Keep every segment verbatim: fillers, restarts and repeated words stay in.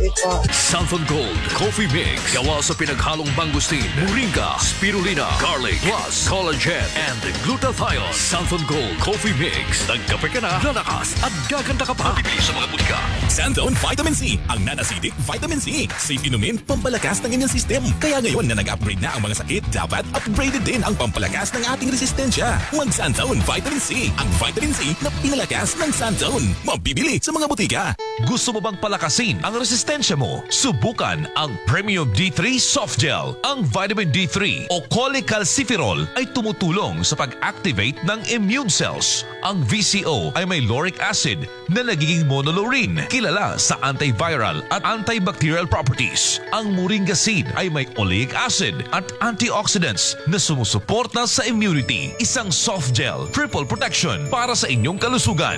Santon Gold Coffee Mix. Gawa sa pinaghalong mangustin, moringa, spirulina, garlic, plus collagen and glutathione. Santon Gold Coffee Mix. Nagkape ka na, lalakas at gaganda ka pa. Bibili sa mga butika. Santon Vitamin C. Ang non-acidic Vitamin C. Safe inumin, pampalakas ng inyong system. Kaya ngayon na nag-upgrade na ang mga sakit, dapat upgraded din ang pampalakas ng ating resistensya. Mag-Santon Vitamin C. Ang Vitamin C na pinalakas ng Santon. Mabibili sa mga butika. Gusto mo bang palakasin ang resistensya mo? Subukan ang Premium D three Soft Gel. Ang Vitamin D three o cholecalciferol ay tumutulong sa pag-activate ng immune cells. Ang V C O ay may lauric acid na nagiging monolaurin, kilala sa antiviral at antibacterial properties. Ang moringa seed ay may oleic acid at antioxidants na sumusuporta sa immunity. Isang soft gel, triple protection para sa inyong kalusugan.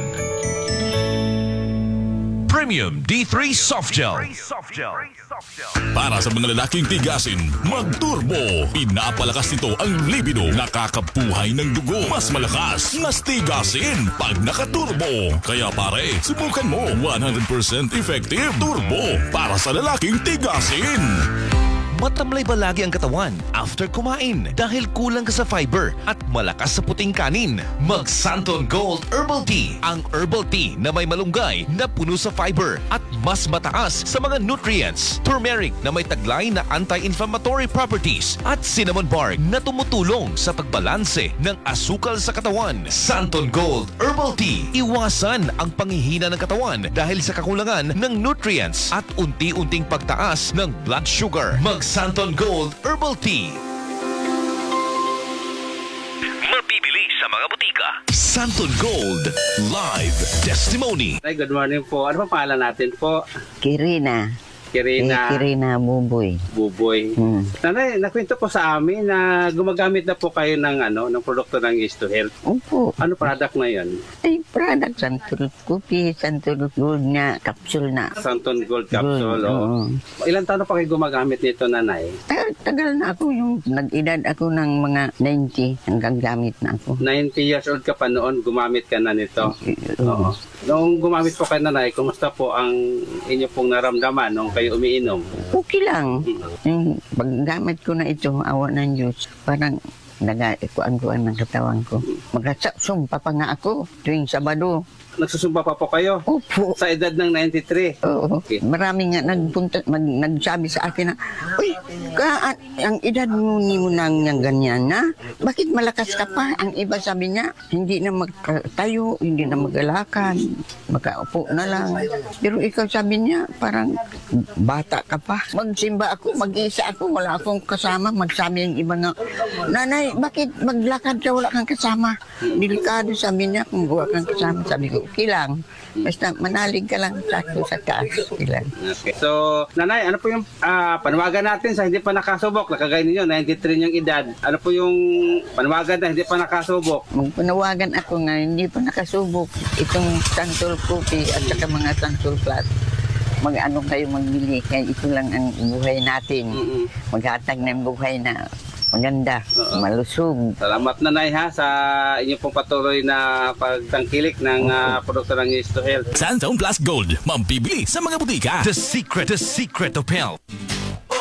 Premium D three Soft Gel. Para sa mga lalaking tigasin, mag-turbo. Pinapalakas nito ang libido. Nakakabuhay ng dugo. Mas malakas, mas tigasin pag naka-turbo. Kaya pare, subukan mo. one hundred percent effective turbo para sa lalaking tigasin. Matamlay ba lagi ang katawan after kumain dahil kulang ka sa fiber at malakas sa puting kanin? Mag Santon Gold Herbal Tea. Ang herbal tea na may malunggay na puno sa fiber at mas mataas sa mga nutrients. Turmeric na may taglay na anti-inflammatory properties at cinnamon bark na tumutulong sa pagbalanse ng asukal sa katawan. Santon Gold Herbal Tea. Iwasan ang panghihina ng katawan dahil sa kakulangan ng nutrients at unti-unting pagtaas ng blood sugar. Mag Santon Gold Herbal Tea. Mabibili sa mga butika. Santon Gold Live Testimony. Ay, good morning po. Ano pa pangalan natin po? Kirina. Kirina. Eh, Kirina Buboy. Buboy. Hmm. Nanay, nakwento po sa amin na gumagamit na po kayo ng ano, ng produkto ng Is to Health. Opo. Ano product na yun? Ay, product. Santul Coffee, Santul Gold na capsule na. Santon Gold Capsule. Gold, Oh. oo. Ilan taon na pa kayo gumagamit nito, nanay? Tagal, tagal na ako yung nag-edad ako ng mga ninety hanggang gamit na ako. ninety years old ka pa noon, gumamit ka na nito. Oo. Nung gumamit po kayo, nanay, kumusta po ang inyo pong naramdaman nung kayo umiinom? Okay lang. Yung paggamit ko na ito, awa ng Diyos, parang nag-ikuan-kuan ng katawan ko. Mag-sumpa pa nga ako tuwing Sabado. Nagsusumpa pa po kayo? Opo. Sa edad ng ninety-three? Oo. Okay. Marami nga nagpunta, mag, nagsabi sa akin na, uy, ka, ang edad mo ni mo nang yung ganyan na, bakit malakas ka pa? Ang iba sabi niya, hindi na magtayo, hindi na magalakad, makaupo na lang. Pero ikaw sabi niya, parang bata ka pa. Magsimba ako, mag-isa ako, wala akong kasama. Magsabi yung iba na, nanay, bakit maglakad ka, wala kang kasama? Delikado, sabi niya, kung wala kang kasama. Sabi ko, okay lang. Basta manalig ka lang sa, sa taas. Okay lang. Okay. So, nanay, ano po yung uh, panawagan natin sa hindi pa nakasubok? Nakagay ninyo, ninety-three yung edad. Ano po yung panawagan na hindi pa nakasubok? Magpanawagan ako nga, hindi pa nakasubok itong Santul Coffee at saka mga Santul Plus. Mag-ano kayo magbili, kaya ito lang ang buhay natin. Mm-hmm. Maghatag ng buhay na maganda, uh-uh. malusog. Salamat, nanay, ha, sa inyong pong patuloy na pagtangkilik ng uh, produkto ng Is to Health. Santon Plus Gold. Mabibili sa mga butika. The secret, the secret of health.